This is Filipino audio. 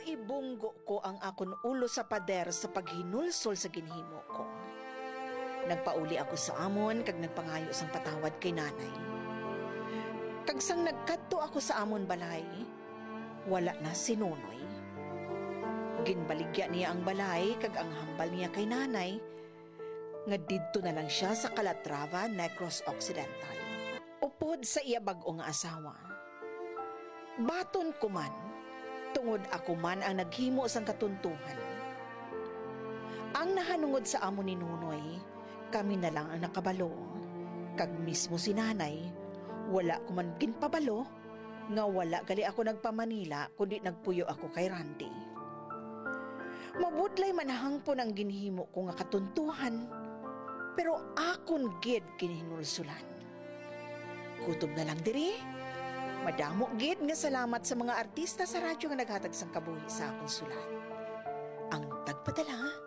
ibunggo ko ang akon ulo sa pader sa paghinulsol sa ginhimo ko. Nagpauli ako sa amon kag nagpangayo sang patawad kay nanay. Kag sang nagkadto ako sa amon balay, wala na si Nonoy. Ginbaligya niya ang balay kag ang hambal niya kay nanay, nga didto na lang siya sa Calatrava, Negros Occidental. Upod sa iya bag-o nga asawa. Baton ko man, tungod ako man ang naghimo sang katuntuhan. Ang nahanungod sa amo ni Nunoy, kami na lang ang nakabalo. Kag mismo si nanay, wala ko man ginpabalo, nga wala gali ako nagpa-Manila kundi nagpuyo ako kay Randy. Mabudlay manahangpon ang ginhimo ko nga katuntuhan, pero akon gid kinihinulsulan. Kutob na lang diri. Madamo gid nga salamat sa mga artista sa radyo nga naghatag sang kabuhi sa akong sulat. Ang tagpadala